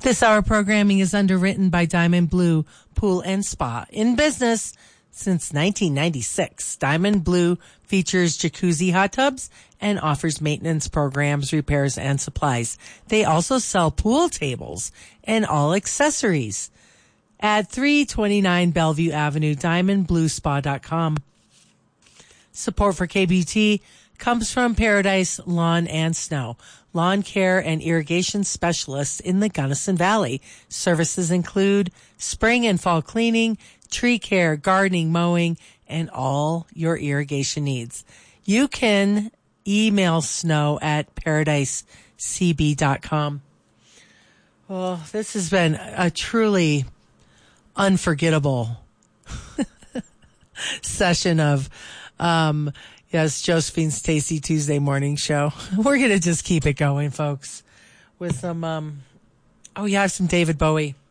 This hour programming is underwritten by Diamond Blue Pool and Spa. In business since 1996, Diamond Blue features jacuzzi hot tubs and offers maintenance programs, repairs, and supplies. They also sell pool tables and all accessories at 329 Bellevue Avenue, diamondbluespa.com. Support for KBT comes from Paradise Lawn and Snow, lawn care and irrigation specialists in the Gunnison Valley. Services include spring and fall cleaning, tree care, gardening, mowing, and all your irrigation needs. You can email Snow at paradisecb.com. Well, this has been a truly unforgettable session of yes, Josephine's Tasty Tuesday morning show. We're going to just keep it going, folks, with some, I have some David Bowie.